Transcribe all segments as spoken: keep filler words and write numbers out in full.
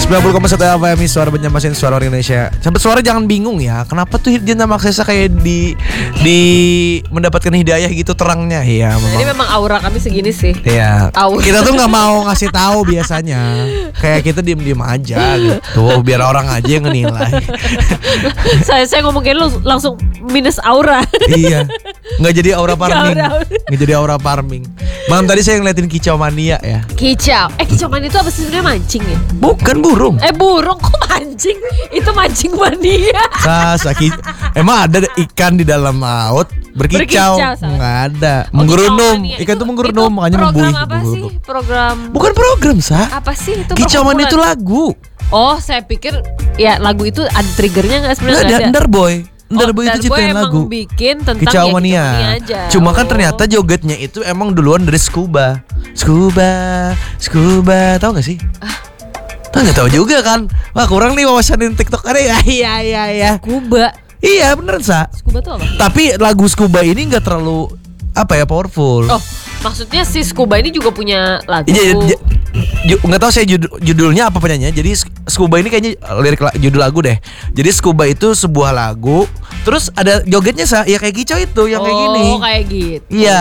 sembilan puluh koma satu F M Suara Banjarmasin, Suara Orang Indonesia. Sampai suara jangan bingung ya. Kenapa tuh dia nama aksesnya kayak di di mendapatkan hidayah gitu terangnya. Iya, memang. Jadi memang aura kami segini sih. Iya. Aura. Kita tuh nggak mau ngasih tahu biasanya. Kayak kita diem-diem aja gitu. Biar orang aja yang ngenilai. saya saya ngomongin lu langsung minus aura. Iya. Nggak jadi aura farming. Nggak jadi aura farming. Malam tadi saya ngeliatin kicau mania ya. Kicau. Eh kicau mania itu apa sih sebenarnya, mancing ya? Bukan burung. Eh burung kok mancing? Itu mancing mania. Sasaki. Emang ada ikan di dalam laut berkicau? Nggak ada. Oh, menggerunum. Ikan tuh menggerunum makanya membuih. Program apa sih? Program. Bukan program, Sa. Apa sih itu? Kicau mania itu lagu. Oh, saya pikir ya lagu itu ada triggernya nggak sebenarnya? Nggak ada. Ndar Boy. Ndar Oh, Boy itu ciptain lagu. Bikin tentang Kicau ya, mania. aja. Cuma kan Oh. ternyata jogetnya itu emang duluan dari Scuba. Scuba, Scuba, tahu nggak sih? Ah. Tahu nggak tahu juga kan? Wah kurang nih wawasanin TikTok ada ya. Iya iya iya. Scuba. Iya beneran, Sa. Scuba tuh apa? Tapi lagu Scuba ini nggak terlalu apa ya powerful. Oh, maksudnya si Scuba ini juga punya lagu. Iya, j- j- nggak tahu saya judul, judulnya apa penyanyinya. Jadi Scuba ini kayaknya lirik la- judul lagu deh. Jadi Scuba itu sebuah lagu, terus ada jogetnya, Sa. Ya kayak kicau itu yang oh, kayak gini. Oh, kayak gitu. Iya.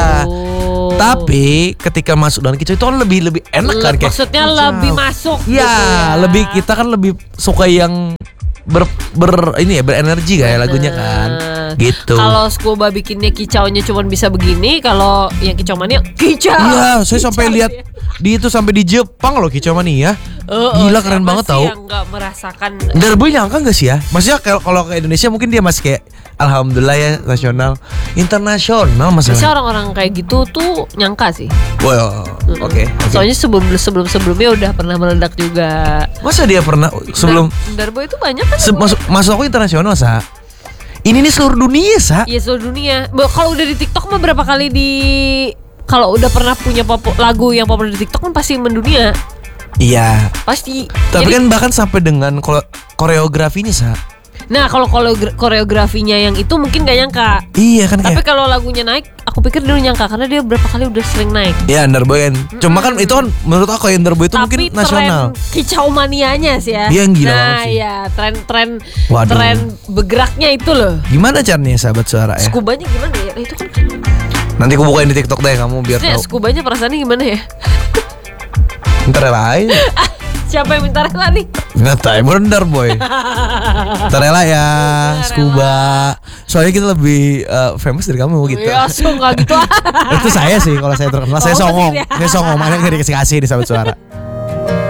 Tapi ketika masuk dalam kicau itu kan lebih lebih enak kan kayak. Maksudnya kicau. lebih masuk. Iya, gitu ya. lebih kita kan lebih suka yang ber, ber ini ya berenergi kayak lagunya kan. Gitu. Kalau Scuba bikinnya kicaunya cuma bisa begini, kalau yang kicau mania kicau. Iya, saya Kicau sampai lihat dia. di itu sampai di Jepang loh kicau mania. Oh, Gila oh, keren siapa banget sih tau. yang nggak merasakan. Darboy nyangka gak sih ya? Maksudnya kalau kalau ke Indonesia mungkin dia masih kayak alhamdulillah ya nasional, internasional Biasanya masalah. orang-orang kayak gitu tuh nyangka sih. Wow, oke. Okay, okay. Soalnya sebelum sebelum sebelumnya udah pernah meledak juga. Masa dia pernah sebelum Dar- Darboy itu banyak kan? se- masuk masuk aku internasional, Sa. Ini nih seluruh dunia, Sa. Iya seluruh dunia. Ba- Kalau udah di TikTok mah berapa kali di kalau udah pernah punya popu- lagu yang populer di TikTok kan pasti mendunia. Iya. Pasti. Tapi Jadi- kan bahkan sampai dengan kore- koreografinya, Sa. Nah kalau koreogra- koreografinya yang itu mungkin gak nyangka. Iya kan Tapi kayak. kalau lagunya naik, aku pikir dulu nyangka karena dia berapa kali udah sering naik. Iya, Underboy kan. Cuma kan itu kan menurut aku yang Underboy itu Tapi mungkin nasional. tren kicau manianya sih ya. Dia yang gila nah, banget sih. ya tren-tren Waduh. tren bergeraknya itu loh. Gimana caranya sahabat suara ya? Skubanya gimana ya? Nah, itu kan. Nanti aku bukain di TikTok deh kamu biar Maksudnya tahu. skubanya perasaannya gimana ya? Ntar lain. Siapa yang minta rela nih? Nggak tahu, bener boy. Ntar rela ya, Scuba. Soalnya kita lebih uh, famous dari kamu gitu. Ya, so nggak gitu. Itu saya sih kalau saya terkenal. Saya Oh, songong. bener ya. Saya songong. Makanya nggak dikasih kasih di sahabat suara.